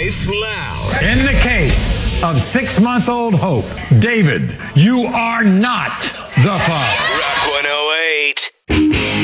Life Loud. In the case of 6-month-old Hope, David, you are not the father.